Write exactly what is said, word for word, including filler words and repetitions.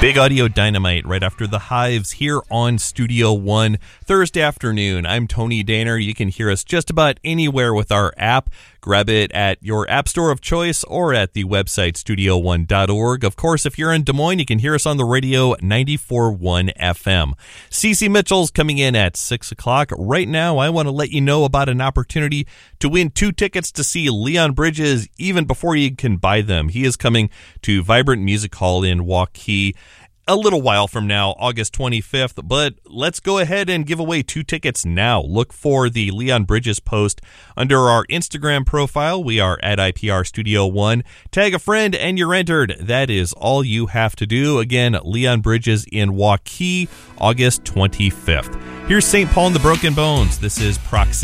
Big Audio Dynamite right after the Hives here on Studio One Thursday afternoon. I'm Tony Danner. You can hear us just about anywhere with our app. Grab it at your app store of choice or at the website studio one dot org. Of course, if you're in Des Moines, you can hear us on the radio ninety-four point one F M. Cece Mitchell's coming in at six o'clock. Right now, I want to let you know about an opportunity to win two tickets to see Leon Bridges even before you can buy them. He is coming to Vibrant Music Hall in Waukee a little while from now, August twenty-fifth, but let's go ahead and give away two tickets now. Look for the Leon Bridges post under our Instagram profile. We are at I P R Studio One. Tag a friend and you're entered. That is all you have to do. Again, Leon Bridges in Waukee, August twenty-fifth. Here's Saint Paul and the Broken Bones. This is Proxy.